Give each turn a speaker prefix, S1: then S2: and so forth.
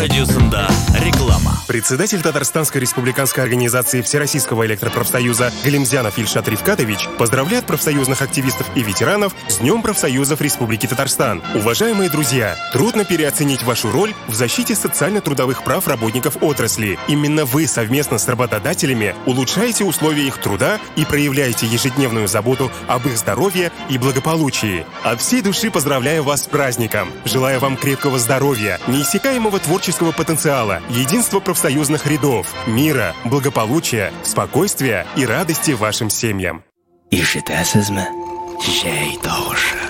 S1: Радиосында реклама.
S2: Председатель Татарстанской республиканской организации Всероссийского электропрофсоюза Галимзянов Ильшат Рифкатович поздравляет профсоюзных активистов и ветеранов с Днем профсоюзов Республики Татарстан. Уважаемые друзья, трудно переоценить вашу роль в защите социально-трудовых прав работников отрасли. Именно вы совместно с работодателями улучшаете условия их труда и проявляете ежедневную заботу об их здоровье и благополучии. От всей души поздравляю вас с праздником. Желаю вам крепкого здоровья, неиссякаемого творческого потенциала, единства профсоюзных рядов, мира, благополучия, спокойствия и радости вашим семьям.
S1: Ишетәсезме? Җәй тавышы.